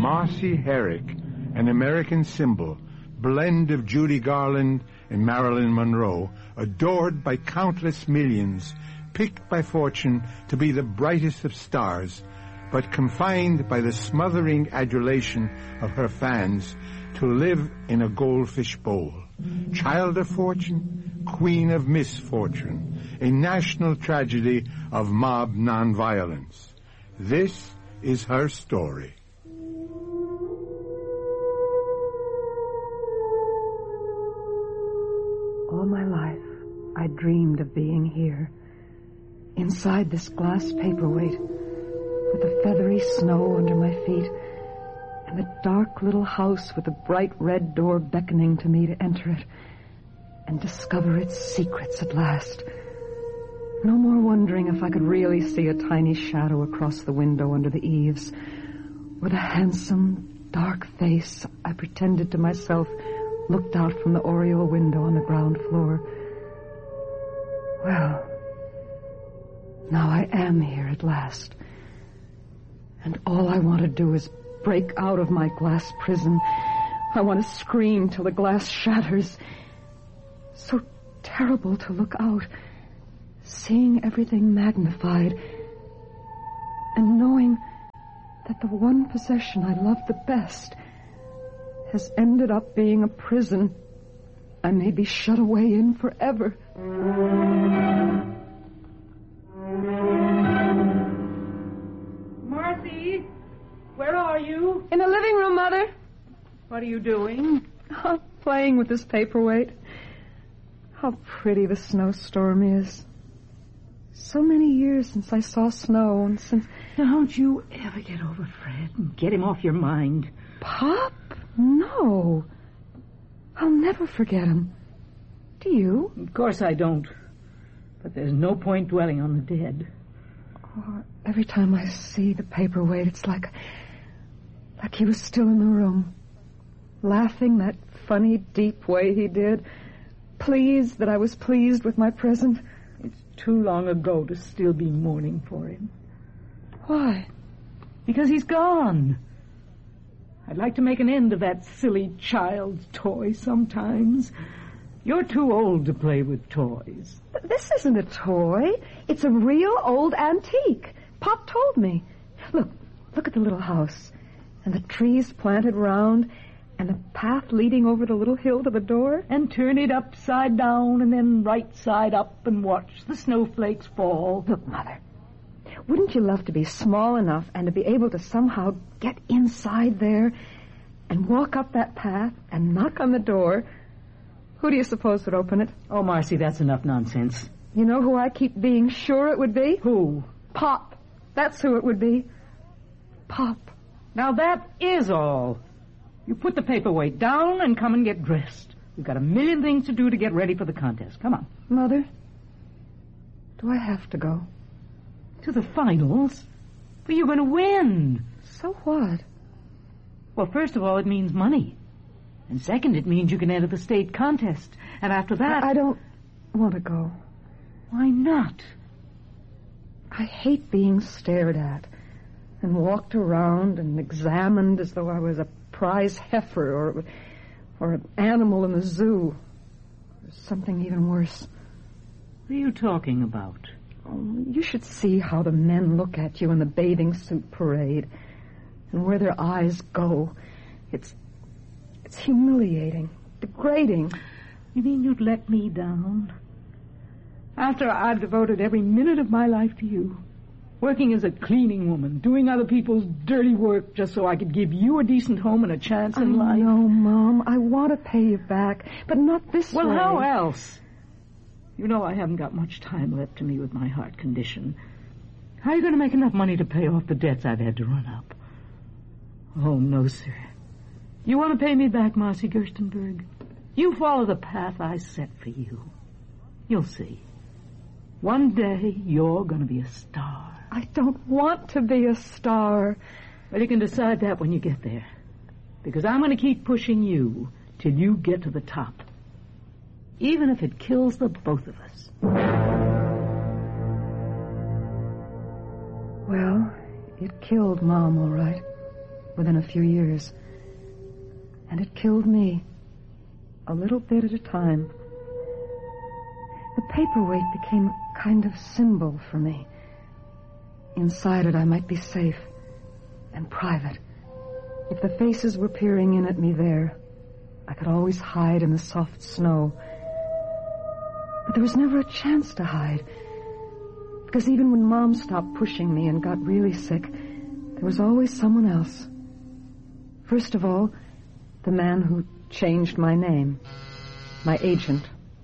Marcy Herrick, an American symbol, blend of Judy Garland and Marilyn Monroe, adored by countless millions, picked by fortune to be the brightest of stars, but confined by the smothering adulation of her fans to live in a goldfish bowl. Child of fortune, queen of misfortune, a national tragedy of mob nonviolence. This is her story. All my life, I dreamed of being here, inside this glass paperweight, with the feathery snow under my feet, and the dark little house with the bright red door beckoning to me to enter it and discover its secrets at last. No more wondering if I could really see a tiny shadow across the window under the eaves, or the handsome, dark face I pretended to myself looked out from the oriel window on the ground floor. Well, now I am here at last. And all I want to do is break out of my glass prison. I want to scream till the glass shatters. So terrible to look out, seeing everything magnified, and knowing that the one possession I love the best has ended up being a prison I may be shut away in forever. Marcy, where are you? In the living room, Mother. What are you doing? Oh, playing with this paperweight. How pretty the snowstorm is. So many years since I saw snow, and since... Don't you ever get over Fred and get him off your mind. Pop? No. I'll never forget him. Do you? Of course I don't. But there's no point dwelling on the dead. Oh, every time I see the paperweight, it's like he was still in the room, laughing that funny, deep way he did, pleased that I was pleased with my present. It's too long ago to still be mourning for him. Why? Because he's gone. I'd like to make an end of that silly child's toy sometimes. You're too old to play with toys. But this isn't a toy. It's a real old antique. Pop told me. Look at the little house. And the trees planted round, and the path leading over the little hill to the door. And turn it upside down and then right side up and watch the snowflakes fall. Look, Mother, wouldn't you love to be small enough and to be able to somehow get inside there and walk up that path and knock on the door? Who do you suppose would open it? Oh, Marcy, that's enough nonsense. You know who I keep being sure it would be? Who? Pop. That's who it would be. Pop. Now that is all. You put the paperweight down and come and get dressed. We've got a million things to do to get ready for the contest. Come on. Mother, do I have to go? To the finals? But you're going to win. So what? Well, first of all, it means money. And second, it means you can enter the state contest. And after that... I don't want to go. Why not? I hate being stared at and walked around and examined as though I was a prize heifer or an animal in the zoo. Or something even worse. What are you talking about? Oh, you should see how the men look at you in the bathing suit parade and where their eyes go. It's humiliating, degrading. You mean you'd let me down? After I've devoted every minute of my life to you, working as a cleaning woman, doing other people's dirty work just so I could give you a decent home and a chance in life. No, Mom, I want to pay you back, but not this way. Well, how else? You know I haven't got much time left to me with my heart condition. How are you going to make enough money to pay off the debts I've had to run up? Oh, no, sir. You want to pay me back, Marcy Gerstenberg? You follow the path I set for you. You'll see. One day, you're going to be a star. I don't want to be a star. Well, you can decide that when you get there. Because I'm going to keep pushing you till you get to the top. Even if it kills the both of us. Well, it killed Mom, all right. within a few years. And it killed me, a little bit at a time. The paperweight became a kind of symbol for me. Inside it, I might be safe and private. If the faces were peering in at me there, I could always hide in the soft snow. But there was never a chance to hide, because even when Mom stopped pushing me and got really sick, there was always someone else. First of all, the man who changed my name, my agent.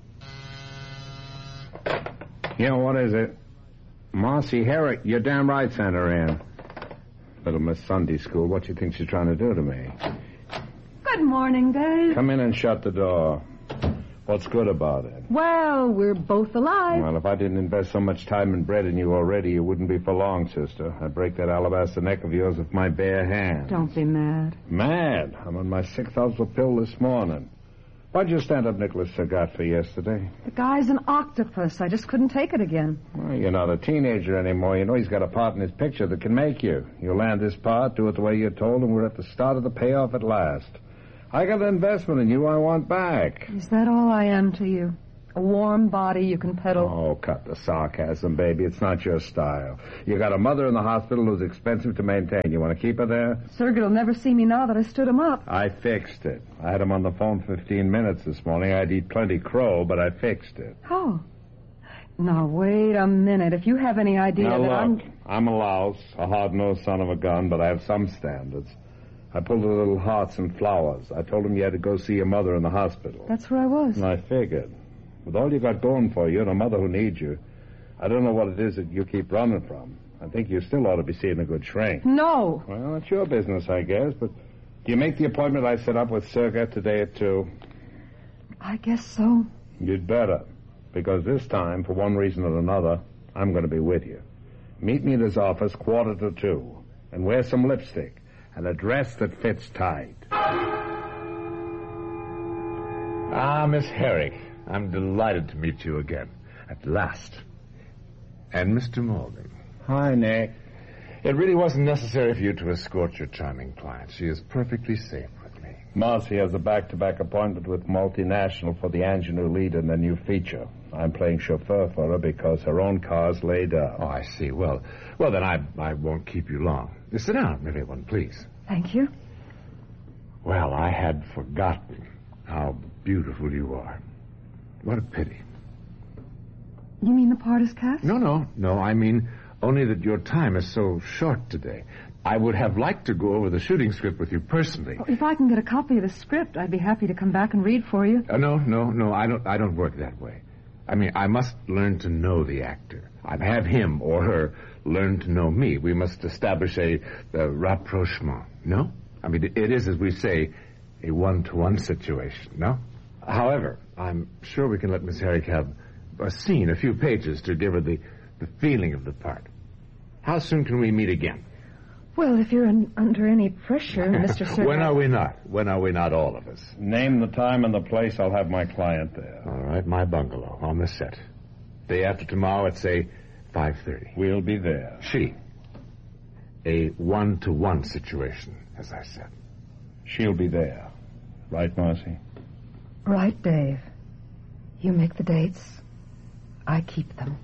Yeah, what is it? Marcy Herrick, you're damn right, Santa Ann. Little Miss Sunday School, what do you think she's trying to do to me? Good morning, Dave. Come in and shut the door. What's good about it? Well, we're both alive. Well, if I didn't invest so much time and bread in you already, you wouldn't be for long, sister. I'd break that alabaster neck of yours with my bare hand. Don't be mad. Mad? I'm on my 6th alpha pill this morning. Why'd you stand up Nicholas Sagat for yesterday? The guy's an octopus. I just couldn't take it again. Well, you're not a teenager anymore. You know he's got a part in his picture that can make you. You land this part, do it the way you're told, and we're at the start of the payoff at last. I got an investment in you I want back. Is that all I am to you? A warm body you can peddle? Oh, cut the sarcasm, baby. It's not your style. You got a mother in the hospital who's expensive to maintain. You want to keep her there? Sergey will never see me now that I stood him up. I fixed it. I had him on the phone 15 minutes this morning. I'd eat plenty crow, but I fixed it. How? Now, wait a minute. If you have any idea now, that look, I'm a louse, a hard-nosed son of a gun, but I have some standards. I pulled the little hearts and flowers. I told him you had to go see your mother in the hospital. That's where I was. And I figured. With all you got going for you and a mother who needs you, I don't know what it is that you keep running from. I think you still ought to be seeing a good shrink. No. Well, it's your business, I guess, but do you make the appointment I set up with Serga today at 2? I guess so. You'd better, because this time, for one reason or another, I'm going to be with you. Meet me at his office 1:45, and wear some lipstick and a dress that fits tight. Ah, Miss Herrick, I'm delighted to meet you again, at last. And Mr. Morgan. Hi, Nick. It really wasn't necessary for you to escort your charming client. She is perfectly safe with me. Marcy has a back-to-back appointment with Multinational for the ingenue lead in the new feature. I'm playing chauffeur for her because her own car's laid up. Oh, I see. Well, then I won't keep you long. Sit down, everyone, please. Thank you. Well, I had forgotten how beautiful you are. What a pity. You mean the part is cast? No. I mean only that your time is so short today. I would have liked to go over the shooting script with you personally. Oh, if I can get a copy of the script, I'd be happy to come back and read for you. No. I don't work that way. I mean, I must learn to know the actor. I'd have him or her learn to know me. We must establish a rapprochement, no? I mean, it is, as we say, a one-to-one situation, no? However, I'm sure we can let Miss Herrick have a scene, a few pages, to give her the feeling of the part. How soon can we meet again? Well, if you're under any pressure, Mr. Sergey... When are we not? When are we not, all of us? Name the time and the place. I'll have my client there. All right, my bungalow, on the set. Day after tomorrow at, say, 5:30. We'll be there. She. A one-to-one situation, as I said. She'll be there. Right, Marcy? Right, Dave. You make the dates. I keep them.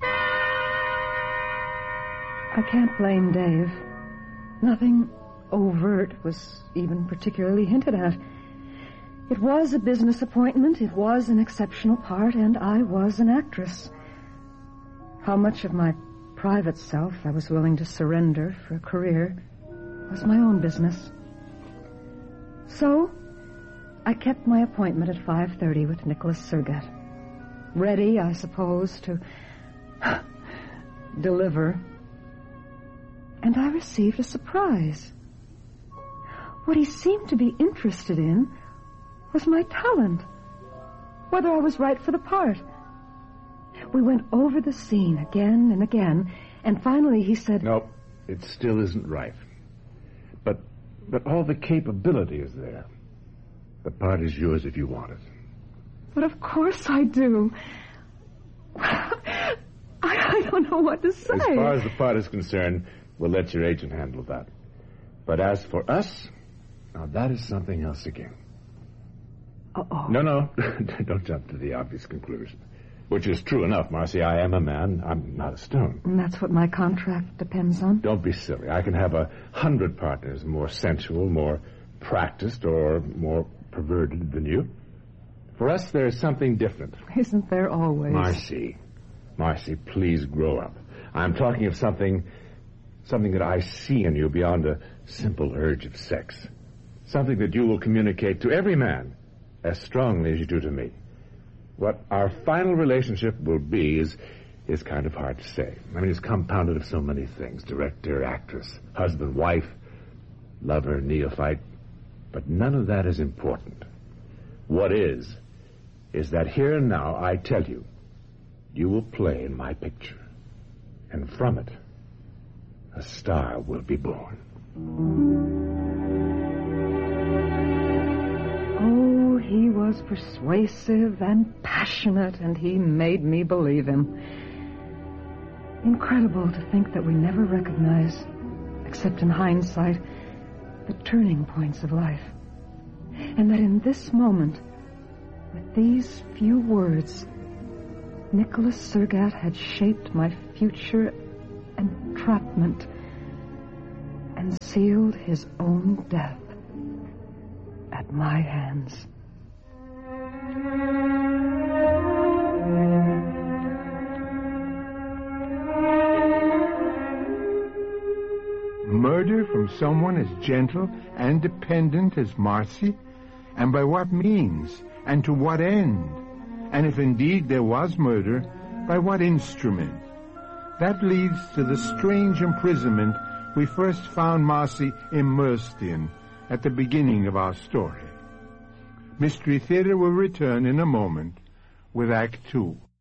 I can't blame Dave. Nothing overt was even particularly hinted at. It was a business appointment, it was an exceptional part, and I was an actress. How much of my private self I was willing to surrender for a career was my own business. So, I kept my appointment at 5:30 with Nicholas Sergett. Ready, I suppose, to deliver. And I received a surprise. What he seemed to be interested in was my talent, whether I was right for the part. We went over the scene again and again, and finally he said... No, it still isn't right. But all the capability is there. The part is yours if you want it. But of course I do. I don't know what to say. As far as the part is concerned, we'll let your agent handle that. But as for us, now that is something else again. Uh-oh. No, don't jump to the obvious conclusion. Which is true enough, Marcy. I am a man. I'm not a stone. And that's what my contract depends on? Don't be silly. I can have 100 partners, more sensual, more practiced, or more perverted than you. For us, there's something different. Isn't there always? Marcy, please grow up. I'm talking of something that I see in you beyond a simple urge of sex. Something that you will communicate to every man as strongly as you do to me. What our final relationship will be is kind of hard to say. I mean, it's compounded of so many things. Director, actress, husband, wife, lover, neophyte. But none of that is important. What is that here and now I tell you, you will play in my picture. And from it, a star will be born. Oh, he was persuasive and passionate, and he made me believe him. Incredible to think that we never recognize, except in hindsight, the turning points of life. And that in this moment, with these few words, Nicholas Surgat had shaped my future entrapment and sealed his own death at my hands. Murder from someone as gentle and dependent as Marcy? And by what means? And to what end? And if indeed there was murder, by what instrument? That leads to the strange imprisonment we first found Marcy immersed in at the beginning of our story. Mystery Theater will return in a moment with Act Two.